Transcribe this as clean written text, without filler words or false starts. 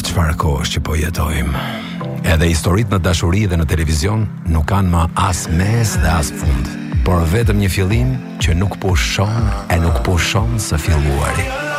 çfarë kohësh që po jetojmë. Edhe historitë në dashuri dhe në televizion nuk kanë më as mes dhe as fund, por vetëm një fillim që nuk pushon e nuk pushon së filluari.